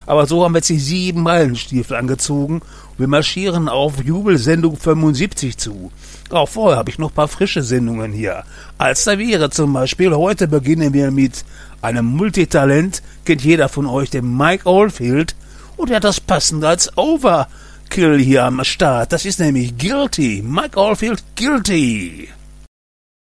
Aber so haben wir jetzt die 7 Meilenstiefel angezogen. Wir marschieren auf Jubelsendung 75 zu. Auch vorher habe ich noch ein paar frische Sendungen hier. Als da wäre zum Beispiel, heute beginnen wir mit einem Multitalent, kennt jeder von euch, den Mike Oldfield. Und er hat das passend als Overkill hier am Start. Das ist nämlich Guilty. Mike Oldfield, Guilty.